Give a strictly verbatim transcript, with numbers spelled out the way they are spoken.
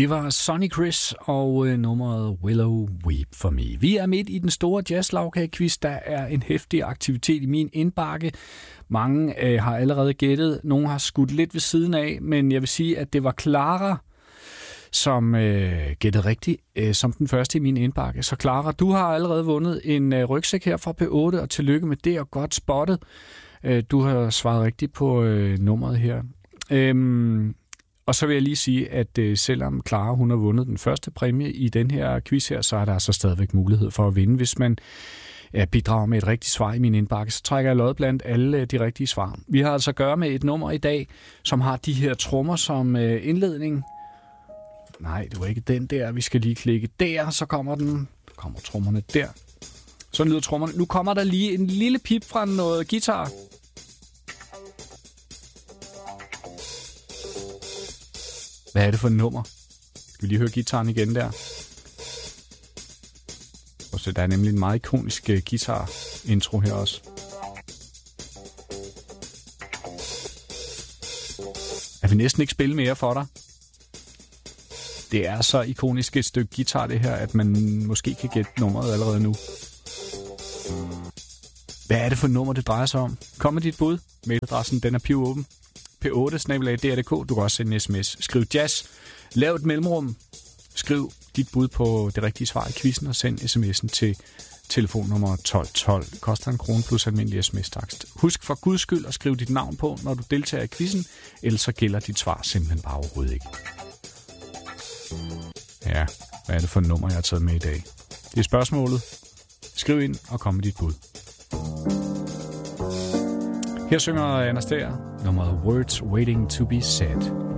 Det var Sonny Chris og øh, nummeret Willow Weep for Me. Vi er midt i den store jazz-lagkage-quiz. Der er en heftig aktivitet i min indbakke. Mange øh, har allerede gættet. Nogle har skudt lidt ved siden af, men jeg vil sige, at det var Clara, som øh, gættede rigtigt øh, som den første i min indbakke. Så Clara, du har allerede vundet en øh, rygsæk her fra P otte, og tillykke med det, og godt spottet. Øh, du har svaret rigtigt på øh, nummeret her. Øhm, og så vil jeg lige sige, at øh, selvom Clara hun har vundet den første præmie i den her quiz her, så er der altså stadigvæk mulighed for at vinde, hvis man ja, bidrager med et rigtigt svar i min indbakke. Så trækker jeg lod blandt alle de rigtige svar. Vi har altså at gøre med et nummer i dag, som har de her trommer som øh, indledning. Nej, det var ikke den der. Vi skal lige klikke der, så kommer den. Der kommer trommerne der. Sådan lyder trommerne. Nu kommer der lige en lille pip fra noget guitar. Hvad er det for et nummer? Skal vi lige høre guitaren igen der? Og så der er nemlig en meget ikonisk uh, guitar-intro her også. Jeg vil næsten ikke spille mere for dig. Det er så ikonisk et stykke guitar det her, at man måske kan gætte nummeret allerede nu. Hvad er det for et nummer, det drejer sig om? Kom med dit bud. Mailadressen, den er pivåben. P otte snabel-a D R punktum D K. Du kan også sende en sms. Skriv jazz. Lav et mellemrum. Skriv dit bud på det rigtige svar i quizzen og send sms'en til telefonnummer tolv tolv. Det koster en krone plus almindelig sms-takst. Husk for guds skyld at skrive dit navn på, når du deltager i quizzen, ellers så gælder dit svar simpelthen bare overhovedet ikke. Ja, hvad er det for et nummer, jeg har taget med i dag? Det er spørgsmålet. Skriv ind og kom med dit bud. Her synger Anastasia nummeret Words Waiting to be Said.